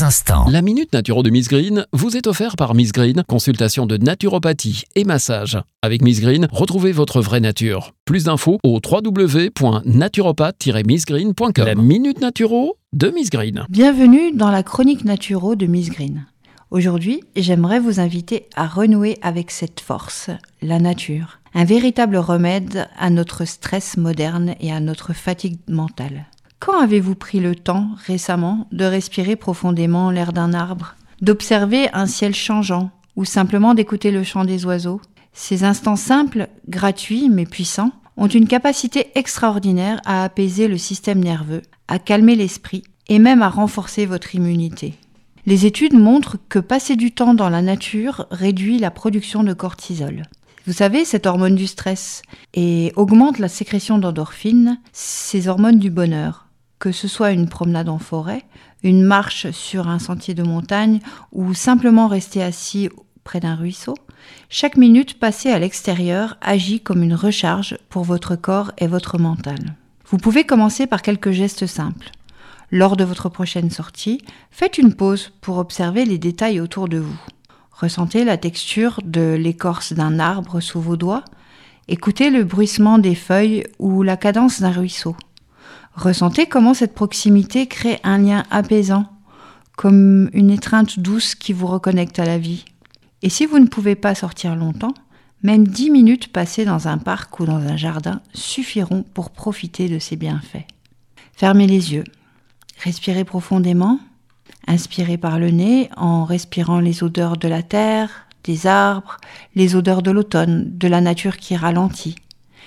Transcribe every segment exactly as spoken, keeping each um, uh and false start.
instants. La Minute Naturo de Miss Green vous est offerte par Miss Green, consultation de naturopathie et massage. Avec Miss Green, retrouvez votre vraie nature. Plus d'infos au w w w point naturopathe tiret miss green point com. La Minute Naturo de Miss Green. Bienvenue dans la chronique Naturo de Miss Green. Aujourd'hui, j'aimerais vous inviter à renouer avec cette force, la nature. Un véritable remède à notre stress moderne et à notre fatigue mentale. Quand avez-vous pris le temps, récemment, de respirer profondément l'air d'un arbre, d'observer un ciel changeant ou simplement d'écouter le chant des oiseaux ? Ces instants simples, gratuits mais puissants, ont une capacité extraordinaire à apaiser le système nerveux, à calmer l'esprit et même à renforcer votre immunité. Les études montrent que passer du temps dans la nature réduit la production de cortisol. Vous savez, cette hormone du stress, et augmente la sécrétion d'endorphines, ces hormones du bonheur. Que ce soit une promenade en forêt, une marche sur un sentier de montagne ou simplement rester assis près d'un ruisseau, chaque minute passée à l'extérieur agit comme une recharge pour votre corps et votre mental. Vous pouvez commencer par quelques gestes simples. Lors de votre prochaine sortie, faites une pause pour observer les détails autour de vous. Ressentez la texture de l'écorce d'un arbre sous vos doigts. Écoutez le bruissement des feuilles ou la cadence d'un ruisseau. Ressentez comment cette proximité crée un lien apaisant, comme une étreinte douce qui vous reconnecte à la vie. Et si vous ne pouvez pas sortir longtemps, même dix minutes passées dans un parc ou dans un jardin suffiront pour profiter de ces bienfaits. Fermez les yeux. Respirez profondément, inspirez par le nez en respirant les odeurs de la terre, des arbres, les odeurs de l'automne, de la nature qui ralentit,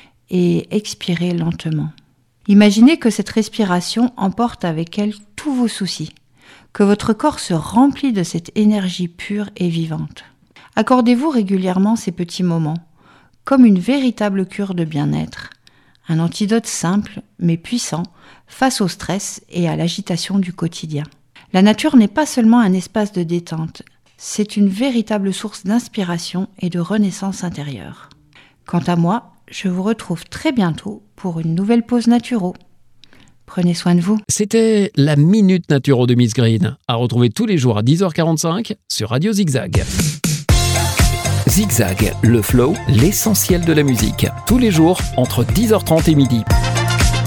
et expirez lentement. Imaginez que cette respiration emporte avec elle tous vos soucis, que votre corps se remplit de cette énergie pure et vivante. Accordez-vous régulièrement ces petits moments, comme une véritable cure de bien-être, un antidote simple mais puissant face au stress et à l'agitation du quotidien. La nature n'est pas seulement un espace de détente, c'est une véritable source d'inspiration et de renaissance intérieure. Quant à moi, je vous retrouve très bientôt pour une nouvelle pause Naturo. Prenez soin de vous. C'était la Minute Naturo de Miss Green, à retrouver tous les jours à dix heures quarante-cinq sur Radio Zigzag. Zigzag, le flow, l'essentiel de la musique. Tous les jours entre dix heures trente et midi.